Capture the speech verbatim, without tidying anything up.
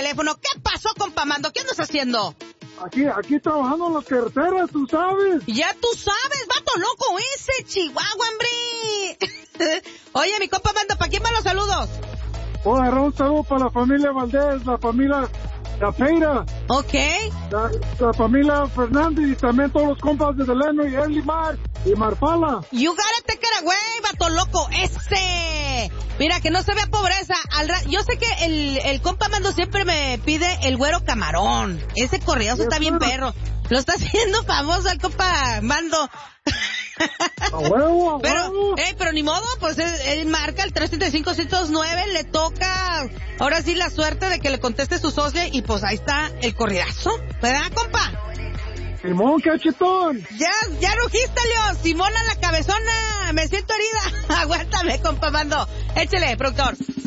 teléfono. ¿Qué pasó, compa Mando? ¿Qué andas haciendo? Aquí, aquí trabajando en las carreteras, tú sabes. Ya tú sabes, vato loco ese, Chihuahua, hombre. Oye, mi compa Mando, ¿para quién van los saludos? Oh, un saludo para la familia Valdés, la familia La Peira. Ok. La, la familia Fernández y también todos los compas de Deleno y Erlimar y Marpala. You got it, take it away, vato loco ese. Mira, que no se vea pobreza. Al ra- Yo sé que el, el compa Mando siempre me pide el güero camarón. Ese corridazo está bien perro. Lo está haciendo famoso el compa Mando. A huevo, a pero, huevo. eh, pero ni modo, pues él, él marca el tres tres cinco, uno cero nueve, le toca ahora sí la suerte de que le conteste su socio y pues ahí está el corridazo, ¿verdad, compa? Simón, cachetón. Ya, ya rugiste, Leo. Simona la cabezona, me siento herida. Aguántame, compa Mando. Échale, productor.